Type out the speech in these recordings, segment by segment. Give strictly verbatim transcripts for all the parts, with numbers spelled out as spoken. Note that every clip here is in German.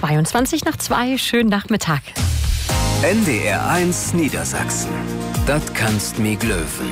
zweiundzwanzig nach zwei, schönen Nachmittag. N D R eins Niedersachsen. Das kannst mi glöwen.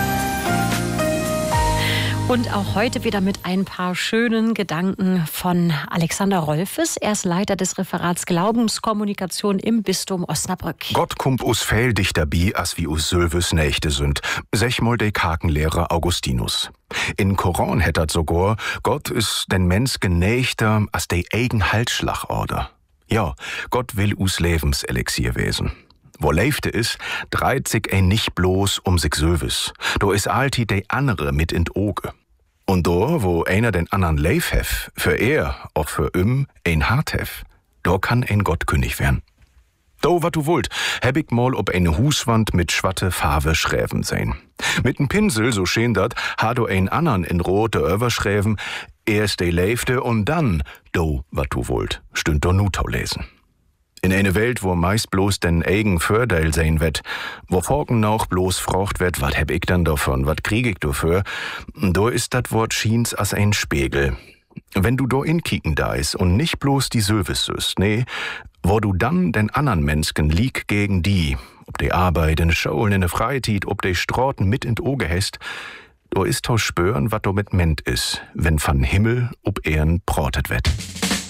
Und auch heute wieder mit ein paar schönen Gedanken von Alexander Rolfes. Er ist Leiter des Referats Glaubenskommunikation im Bistum Osnabrück. Gott kummt us fehl dichter bi, as wie us Sylves Nächte sind. Sech mal de Kakenlehrer Augustinus. In Koran hättert sogar, Gott is den Mensch genächter as de eigen Halsschlagorder. Ja, Gott will us Lebenselixier wesen. Wo leifte is, dreit sich ein nicht bloß um sich Sylves. Do is alti de andere mit in Oge. Und do, wo einer den anderen leif hef, für er, auch für üm, ein hart hef, do kann ein Gottkönig werden. Do, wat du wollt, heb ich mal ob eine Huswand mit schwatte Farbe schräven sein. Mit n Pinsel, so schön dat, ha do ein anderen in rote Över schräven, erst de leifte und dann, do, wat du wollt, stünd do Nutau lesen. In eine Welt, wo meist bloß den eigen Förderl sein wird, wo Forken noch bloß frocht wird, wat heb ich dann davon, wat krieg ich dafür, do ist dat Wort schiens as ein Spiegel. Wenn du do inkicken da is und nicht bloß die Sylves süßt, nee, wo du dann den anderen Menschen lieg gegen die, ob die Arbeit, in Schulen, in der Freizeit, ob die Straten mit in Oge hast, do ist to spüren, wat do mit ment is, wenn van Himmel ob Ehren protet wird.